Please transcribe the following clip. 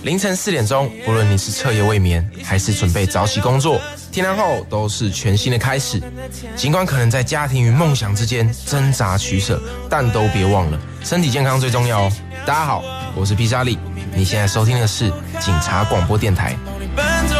凌晨4点钟，不论你是彻夜未眠，还是准备早起工作，天亮后都是全新的开始。尽管可能在家庭与梦想之间挣扎取舍，但都别忘了身体健康最重要哦。大家好，我是披萨利，你现在收听的是警察广播电台。